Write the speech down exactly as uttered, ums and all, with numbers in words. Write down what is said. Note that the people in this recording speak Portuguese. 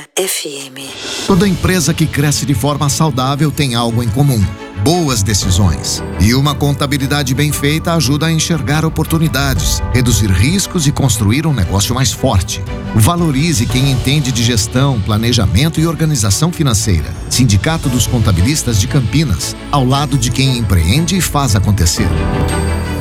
F M. Toda empresa que cresce de forma saudável tem algo em comum: boas decisões. E uma contabilidade bem feita ajuda a enxergar oportunidades, reduzir riscos e construir um negócio mais forte. Valorize quem entende de gestão, planejamento e organização financeira. Sindicato dos Contabilistas de Campinas, ao lado de quem empreende e faz acontecer.